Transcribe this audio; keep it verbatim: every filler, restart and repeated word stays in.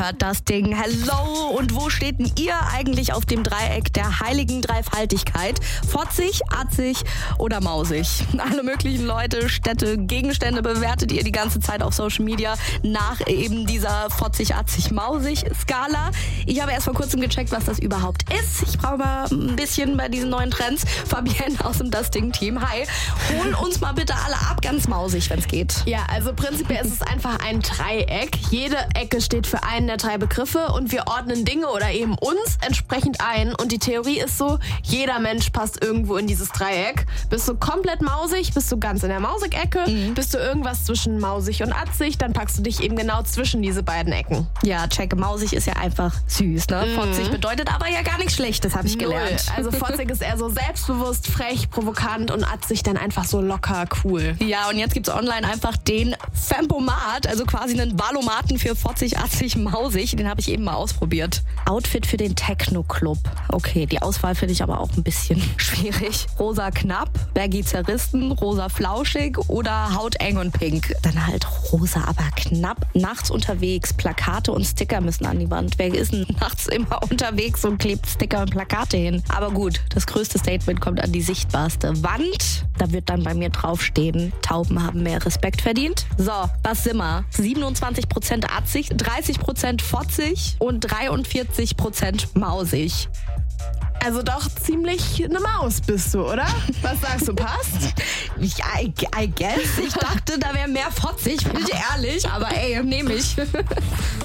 gehört das Ding. Hello, und wo steht denn ihr eigentlich auf dem Dreieck der heiligen Dreifaltigkeit? Fotzig, atzig oder mausig? Alle möglichen Leute, Städte, Gegenstände bewertet ihr die ganze Zeit auf Social Media nach eben dieser fotzig, atzig, mausig Skala. Ich habe erst vor kurzem gecheckt, was das überhaupt ist. Ich brauche mal ein bisschen bei diesen neuen Trends. Fabienne aus dem Das Ding-Team. Hi, hol uns mal bitte alle ab, ganz mausig, wenn es geht. Ja, also prinzipiell ist es einfach ein Dreieck. Jede Ecke steht für einen der drei Begriffe und wir ordnen Dinge oder eben uns entsprechend ein. Und die Theorie ist so, jeder Mensch passt irgendwo in dieses Dreieck. Bist du komplett mausig, bist du ganz in der Mausig-Ecke. Mhm. Bist du irgendwas zwischen mausig und atzig, dann packst du dich eben genau zwischen diese beiden Ecken. Ja, check, mausig ist ja einfach süß, ne? Mhm. Fotzig bedeutet aber ja gar nichts Schlechtes, habe ich gelernt. Null. Also fotzig ist eher so selbstbewusst, frech, provokant und atzig dann einfach so locker, cool. Ja, und jetzt gibt's online einfach den Fempomat, also quasi einen Valomaten für fotzig, atzig, mausig. Den habe ich eben mal ausprobiert. Outfit für den Techno-Club. Okay, die Auswahl finde ich aber auch ein bisschen schwierig. Rosa knapp, baggy zerrissen, rosa flauschig oder hauteng und pink. Dann halt rosa, aber knapp. Nachts unterwegs, Plakate und Sticker müssen an die Wand. Wer ist denn nachts immer unterwegs und klebt Sticker und Plakate hin? Aber gut, das größte Statement kommt an die sichtbarste Wand. Da wird dann bei mir draufstehen, Tauben haben mehr Respekt verdient. So, was sind wir? siebenundzwanzig Prozent atzig, dreißig Prozent fotzig und dreiundvierzig Prozent mausig. Also doch ziemlich eine Maus bist du, oder? Was sagst du, passt? Ja, I, I guess. Ich dachte, da wäre mehr fotzig, bin ich ehrlich. Aber ey, nehme ich.